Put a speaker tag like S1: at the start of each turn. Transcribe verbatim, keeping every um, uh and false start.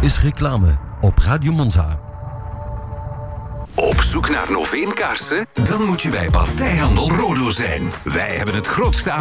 S1: is reclame op Radio Monza.
S2: Op zoek naar Noveen kaarsen? Dan moet je bij Partijhandel Rodo zijn. Wij hebben het grootste